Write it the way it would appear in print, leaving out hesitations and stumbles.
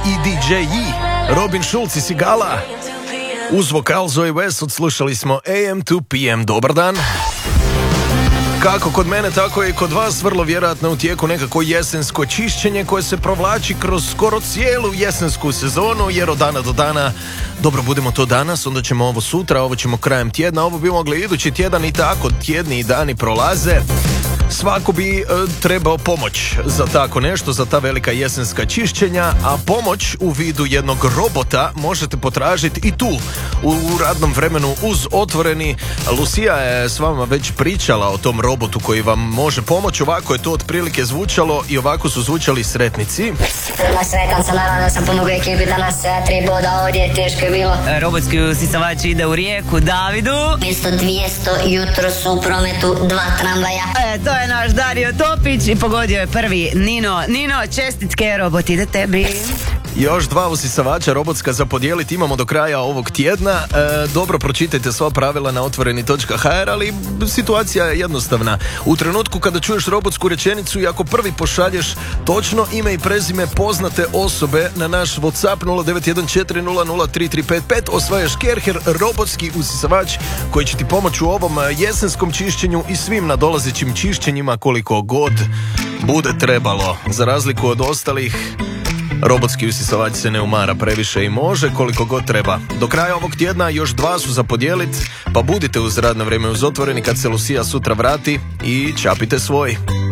i DJ E, Robin Schulz i Sigala. Uz vokal Zoe West odslušali smo AM to PM. Dobar dan. Kako kod mene, tako i kod vas, vrlo vjerojatno u tijeku nekako jesensko čišćenje koje se provlači kroz skoro cijelu jesensku sezonu, jer od dana do dana, dobro, budemo to danas, onda ćemo ovo sutra, ovo ćemo krajem tjedna, ovo bi mogli idući tjedan i tako, tjedni i dani prolaze. Svako bi trebao pomoć za tako nešto, za ta velika jesenska čišćenja, a pomoć u vidu jednog robota možete potražiti i tu u radnom vremenu uz Otvoreni. Lucija je s vama već pričala o tom robotu koji vam može pomoći. Ovako je to otprilike zvučalo i ovako su zvučali sretnici. Sretan sam, naravno da sam pomogao ekipi danas 3 boda ovdje, teško je bilo. Robotski usisavač ide u Rijeku, Davidu. 200 jutro su u prometu 2 tramvaja. To je naš Dario Topić i pogodio je prvi Nino. Nino, čestitke, robot ide tebi. Još 2 usisavača robotska za podijeliti imamo do kraja ovog tjedna. Dobro, pročitajte sva pravila na otvoreni.hr, ali situacija je jednostavna. U trenutku kada čuješ robotsku rečenicu i ako prvi pošalješ točno ime i prezime poznate osobe na naš WhatsApp 0914003355, osvajaš Kerher, robotski usisavač koji će ti pomoći u ovom jesenskom čišćenju i svim nadolazećim čišćenjima koliko god bude trebalo. Za razliku od ostalih, robotski usisavač se ne umara previše i može koliko god treba. Do kraja ovog tjedna još 2 su za podijelit, pa budite uz radno vrijeme uz Otvoreni kad se Lucija sutra vrati i čapite svoj.